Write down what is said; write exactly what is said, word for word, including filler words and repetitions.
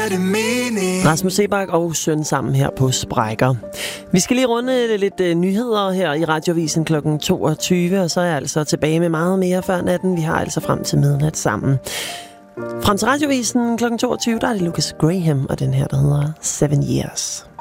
giver det mening. Rasmus Seebach og Søn sammen her på Sprækker. Vi skal lige runde lidt uh, nyheder her i Radioavisen klokken toogtyve, og så er jeg altså tilbage med meget mere før natten. Vi har altså frem til midnat sammen. Frem til Radioavisen klokken toogtyve, der er det Lucas Graham og den her, der hedder Seven Years.